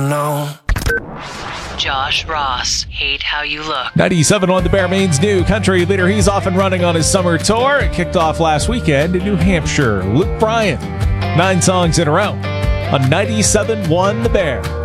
know. Josh Ross, Hate How You Look. 97 on the Bear, Maine's new country leader. He's off and running on his summer tour. It kicked off last weekend in New Hampshire. Luke Bryan, 9 songs in a row on 97.1 The Bear.